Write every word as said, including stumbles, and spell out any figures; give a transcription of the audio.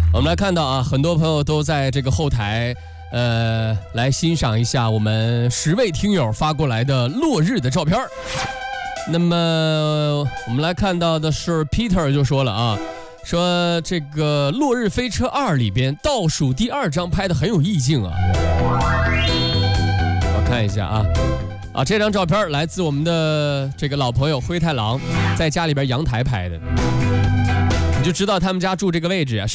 我们来看到啊，很多朋友都在这个后台，呃，来欣赏一下我们十位听友发过来的落日的照片。那么我们来看到的是 Peter 就说了啊，说这个《落日飞车二》里边倒数第二张拍的很有意境啊。我看一下啊。啊，这张照片来自我们的这个老朋友灰太狼在家里边阳台拍的，你就知道他们家住这个位置啊，是